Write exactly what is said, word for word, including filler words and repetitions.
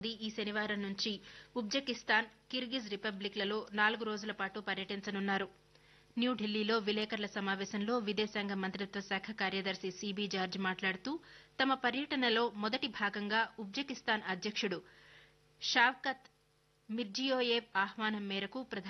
ఈ శనివారం నుంచి ఉజ్బెకిస్తాన్ కిర్గిజ్ రిపబ్లిక్లలో నాలుగు రోజుల పాటు పర్యటించనున్నారు. న్యూఢిల్లీలో విలేకరుల సమావేశంలో విదేశాంగ మంత్రిత్వ శాఖ కార్యదర్శి సీబీ జార్జ్ మాట్లాడుతూ తమ పర్యటనలో మొదటి భాగంగా ఉజ్బెకిస్తాన్ అధ్యకుడు షావ్కత్ మిర్జియోయేవ్ ఆహ్వానం మేరకు